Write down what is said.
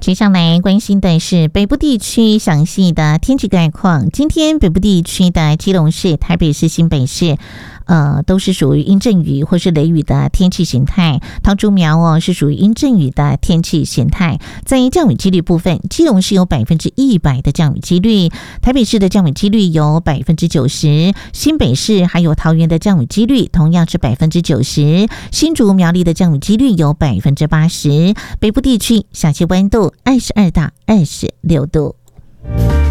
接下来关心的是北部地区详细的天气概况。今天北部地区的基隆市、台北市、新北市都是属于阴阵雨或是雷雨的天气形态。桃竹苗是属于阴阵雨的天气形态。在降雨几率部分，基隆市有100%的降雨几率，台北市的降雨几率有90%，新北市还有桃园的降雨几率同样是90%，新竹苗栗的降雨几率有80%。北部地区夏季温度22到26度。